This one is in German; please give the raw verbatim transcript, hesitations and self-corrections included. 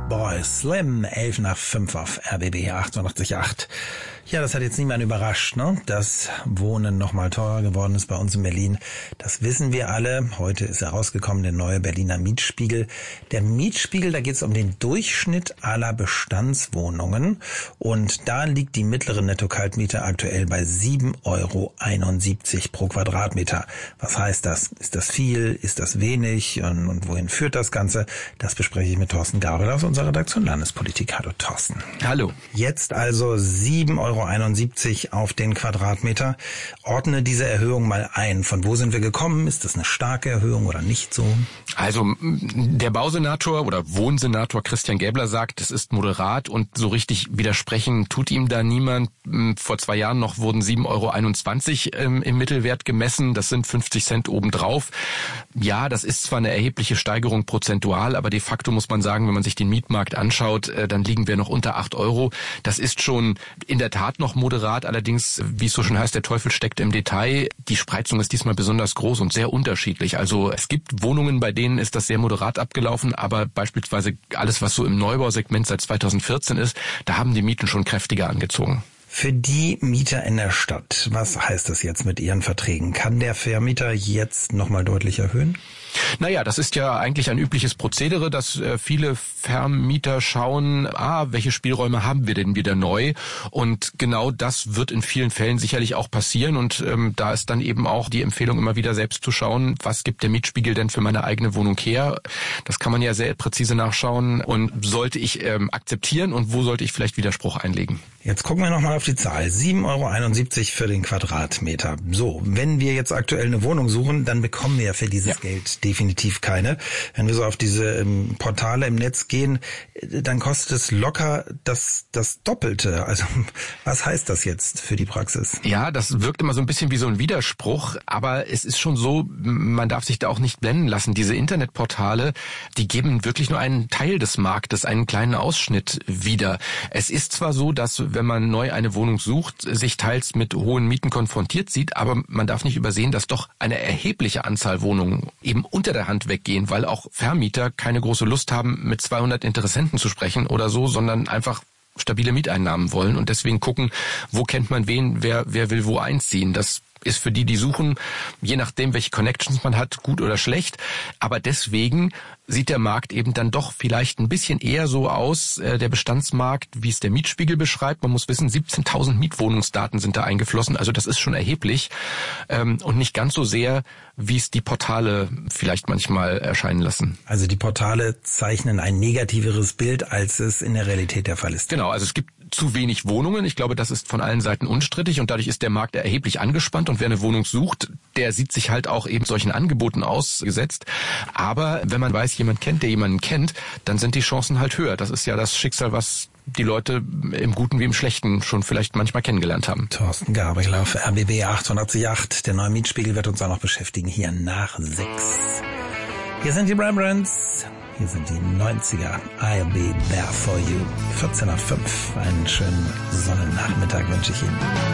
Fatboy Slim, elf nach fünf auf R B B achtundachtzig Komma acht. Ja, das hat jetzt niemand überrascht, ne? Dass Wohnen nochmal teurer geworden ist bei uns in Berlin. Das wissen wir alle. Heute ist herausgekommen der neue Berliner Mietspiegel. Der Mietspiegel, da geht es um den Durchschnitt aller Bestandswohnungen. Und da liegt die mittlere Netto-Kaltmiete aktuell bei sieben Euro einundsiebzig pro Quadratmeter. Was heißt das? Ist das viel? Ist das wenig? Und, und wohin führt das Ganze? Das bespreche ich mit Thorsten Gabel aus unserer Redaktion Landespolitik. Hallo Thorsten. Hallo. Jetzt also sieben Euro einundsiebzig auf den Quadratmeter. Ordne diese Erhöhung mal ein. Von wo sind wir gekommen? Ist das eine starke Erhöhung oder nicht so? Also der Bausenator oder Wohnsenator Christian Gäbler sagt, es ist moderat und so richtig widersprechen tut ihm da niemand. Vor zwei Jahren noch wurden sieben Euro einundzwanzig im Mittelwert gemessen. Das sind fünfzig Cent obendrauf. Ja, das ist zwar eine erhebliche Steigerung prozentual, aber de facto muss man sagen, wenn man sich den Mietmarkt anschaut, dann liegen wir noch unter acht Euro. Das ist schon in der Tat noch moderat, allerdings, wie es so schon heißt, der Teufel steckt im Detail. Die Spreizung ist diesmal besonders groß und sehr unterschiedlich. Also es gibt Wohnungen, bei denen ist das sehr moderat abgelaufen, aber beispielsweise alles, was so im Neubausegment seit zweitausendvierzehn ist, da haben die Mieten schon kräftiger angezogen. Für die Mieter in der Stadt, was heißt das jetzt mit ihren Verträgen? Kann der Vermieter jetzt nochmal deutlich erhöhen? Naja, das ist ja eigentlich ein übliches Prozedere, dass äh, viele Vermieter schauen, ah, welche Spielräume haben wir denn wieder neu? Und genau das wird in vielen Fällen sicherlich auch passieren. Und ähm, da ist dann eben auch die Empfehlung, immer wieder selbst zu schauen, was gibt der Mietspiegel denn für meine eigene Wohnung her? Das kann man ja sehr präzise nachschauen. Und sollte ich ähm, akzeptieren und wo sollte ich vielleicht Widerspruch einlegen? Jetzt gucken wir nochmal auf die Zahl. sieben Euro einundsiebzig für den Quadratmeter. So, wenn wir jetzt aktuell eine Wohnung suchen, dann bekommen wir ja für dieses ja. Geld definitiv keine. Wenn wir so auf diese ähm, Portale im Netz gehen, dann kostet es locker das das Doppelte. Also was heißt das jetzt für die Praxis? Ja, das wirkt immer so ein bisschen wie so ein Widerspruch, aber es ist schon so, man darf sich da auch nicht blenden lassen. Diese Internetportale, die geben wirklich nur einen Teil des Marktes, einen kleinen Ausschnitt wieder. Es ist zwar so, dass wenn man neu eine Wohnung sucht, sich teils mit hohen Mieten konfrontiert sieht, aber man darf nicht übersehen, dass doch eine erhebliche Anzahl Wohnungen eben unter der Hand weggehen, weil auch Vermieter keine große Lust haben, mit zweihundert Interessenten zu sprechen oder so, sondern einfach stabile Mieteinnahmen wollen und deswegen gucken, wo kennt man wen, wer wer will wo einziehen. Das ist für die, die suchen, je nachdem, welche Connections man hat, gut oder schlecht. Aber deswegen sieht der Markt eben dann doch vielleicht ein bisschen eher so aus, äh, der Bestandsmarkt, wie es der Mietspiegel beschreibt. Man muss wissen, siebzehntausend Mietwohnungsdaten sind da eingeflossen. Also das ist schon erheblich ähm, und nicht ganz so sehr, wie es die Portale vielleicht manchmal erscheinen lassen. Also die Portale zeichnen ein negativeres Bild, als es in der Realität der Fall ist. Genau, also es gibt zu wenig Wohnungen. Ich glaube, das ist von allen Seiten unstrittig und dadurch ist der Markt erheblich angespannt und wer eine Wohnung sucht, der sieht sich halt auch eben solchen Angeboten ausgesetzt. Aber wenn man weiß, jemand kennt, der jemanden kennt, dann sind die Chancen halt höher. Das ist ja das Schicksal, was die Leute im Guten wie im Schlechten schon vielleicht manchmal kennengelernt haben. Thorsten Gabel auf R B B achtundachtzig Komma acht. Der neue Mietspiegel wird uns auch noch beschäftigen, hier nach sechs. Hier sind die Rembrandts. Hier sind die neunziger. I'll be there for you. vierzehn nach fünf. Einen schönen Sonnennachmittag wünsche ich Ihnen.